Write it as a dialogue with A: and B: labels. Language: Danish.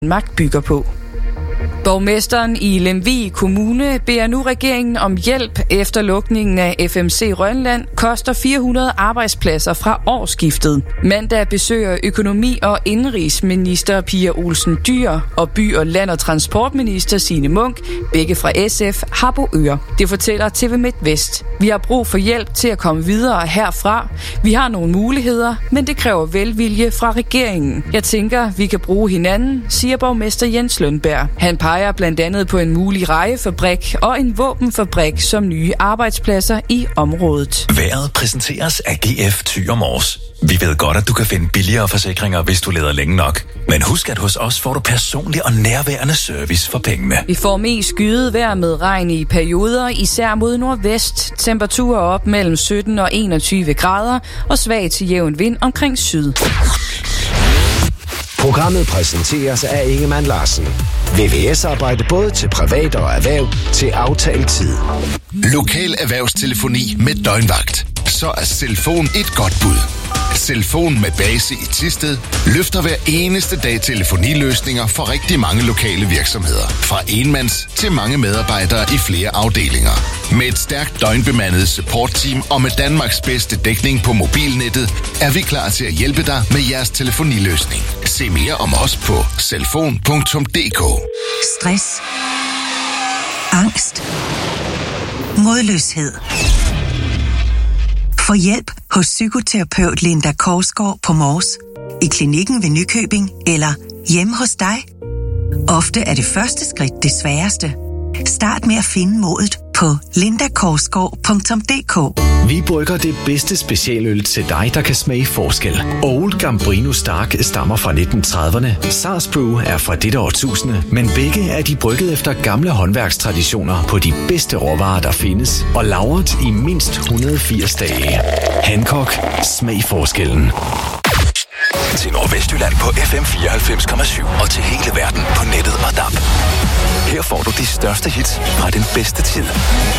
A: magt bygger på. Borgmesteren i Lemvig Kommune beder nu regeringen om hjælp efter lukningen af FMC Rønland koster 400 arbejdspladser fra årsskiftet. Mandag besøger økonomi- og indenrigsminister Pia Olsen Dyhr og by- og land- og transportminister Signe Munk, begge fra SF, Harboøre. Det fortæller TV MidtVest. Vi har brug for hjælp til at komme videre herfra. Vi har nogle muligheder, men det kræver velvilje fra regeringen. Jeg tænker, vi kan bruge hinanden, siger borgmester Jens Lønberg. Han peger blandt andet på en mulig rejefabrik og en våbenfabrik som nye arbejdspladser i området.
B: Vejret præsenteres af GF Thyre Mors. Vi ved godt, at du kan finde billigere forsikringer, hvis du leder længe nok. Men husk, at hos os får du personlig og nærværende service for pengene.
A: Vi får mest skyet vejr med regn i perioder, især mod nordvest. Temperaturer op mellem 17 og 21 grader og svag til jævn vind omkring syd.
C: Programmet præsenteres af Ingemann Larsen. VVS-arbejde både til privat og erhverv til aftalt tid.
D: Lokal erhvervstelefoni med døgnvagt. Så er Selfon et godt bud. Selfon med base i Thisted løfter hver eneste dag telefoniløsninger for rigtig mange lokale virksomheder. Fra enmands til mange medarbejdere i flere afdelinger. Med et stærkt døgnbemandet supportteam og med Danmarks bedste dækning på mobilnettet, er vi klar til at hjælpe dig med jeres telefoniløsning. Se mere om os på selfon.dk.
E: Stress. Angst. Modløshed. Få hjælp hos psykoterapeut Linda Korsgaard på Mors, i klinikken ved Nykøbing eller hjemme hos dig. Ofte er det første skridt det sværeste. Start med at finde modet på lindakorsgaard.dk.
F: Vi brygger det bedste specialøl til dig, der kan smage forskel. Old Gambrino Stark stammer fra 1930'erne. Sars Brew er fra dette årtusinde, men begge er de brygget efter gamle håndværkstraditioner på de bedste råvarer, der findes, og lagret i mindst 180 dage. Hancock. Smag forskellen.
B: Til Nordvestjylland på FM 94,7 og til hele verden på nettet og DAB. Her får du de største hits fra den bedste tid.